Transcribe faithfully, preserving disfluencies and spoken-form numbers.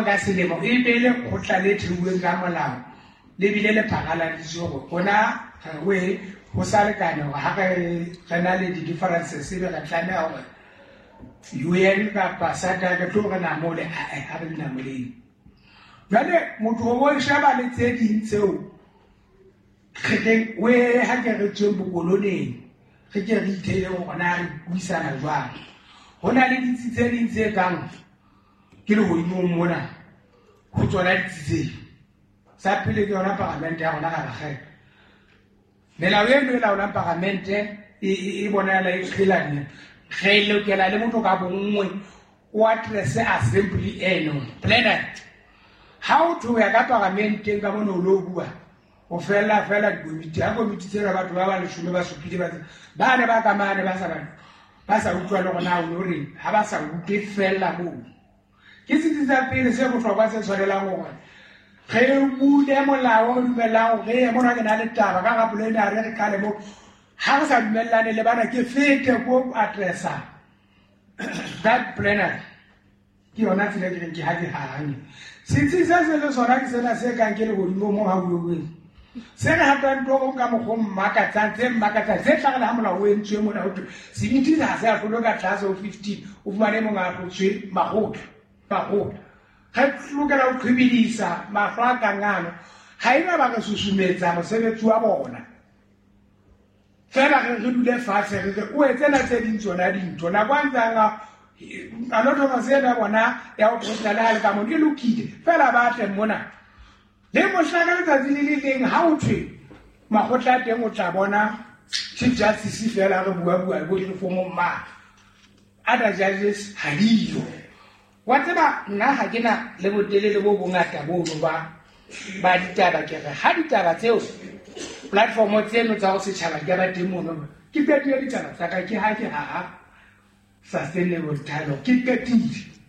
ngwe ka selemo e bele khotla le thuwe ka molao le bile le phagala di go bona we go sa le kana ga ga rena le di differences se be ga tlane go U N ka pasata ka tlo kana mo le a re na mo le jale motho go bo shaba le tse ding tseo khete we ha ke re tse bokoloneng ke ke re ithele go bona re buisana jwang hona le ditsi tse ding tse kang ke le go imo mona go tsona ditsi sa pele ke yona parlamente ya gona ga bagela melao eno e laolang parlamente e bonala e khilane ge le ke la le motho ka bongwe o address assembly eno planet how to ya ka parlamente ka bona lo bua o fela fela komiti ya komiti tsena batho ba ba le shume ba supile ba ba ne ba ka mane ba sa ba ba sa utlwa le gona o re ha ba sa utlwe fela mo ke se tsa pele se go tlhoka se tshwarela go ge o le molao o dumelang ge mo ra ke na le taba ka ga pole na re ka le mo ha go sa dumellane le bana ke fete go addressa that planner ke yona tsela ke ke ha ke hanye sitse se se le sona ke sena se ka ke le go mo mo ha o yo se re hata ntlo ka mo go mmaka tse mmaka tse tlagala ha molao o entse mo na o se ditsi ha se a tlo ka class of fifteen o fumane mo nga go tswe magoto magoto ga tlokela o khibidisa mafra ka ngano ha ina ba ka susumetsa mosebetsi wa bona fela re re dule fatshe re o etsela tse ding tsona dintho na kwantsanga a lotho masena bona ya o professional ka mo ke lokile fela ba tle mona le mo hlaka le tsatsi le leng ha o thwe magotla teng o tla bona chief justice fela re bua bua go di form ma other judges haliyo wateba nna ha kena le botelele bo bongata bo ba ba ditaba ke re ha ditaba tseo platform tseno tsa go se tshaba ke ba teng mo no ke pedi ya ditaba tsa ka ke ha ke ha sustainable dialogue ke petile